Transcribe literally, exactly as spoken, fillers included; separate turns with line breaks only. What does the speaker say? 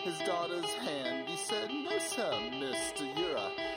his daughter's hand. He said, "No, sir, mister, you're a